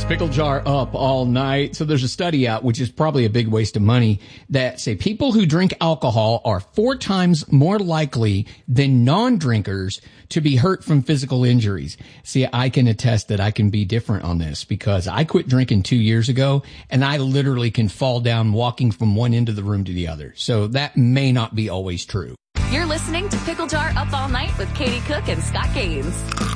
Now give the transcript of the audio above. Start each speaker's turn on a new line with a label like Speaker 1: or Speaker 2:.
Speaker 1: It's Pickle Jar Up All Night. So there's a study out, which is probably a big waste of money, that say people who drink alcohol are 4 times more likely than non-drinkers to be hurt from physical injuries. See, I can attest that I can be different on this because I quit drinking 2 years ago and I literally can fall down walking from one end of the room to the other. So that may not be always true.
Speaker 2: You're listening to Pickle Jar Up All Night with Katie Cook and Scott Gaines.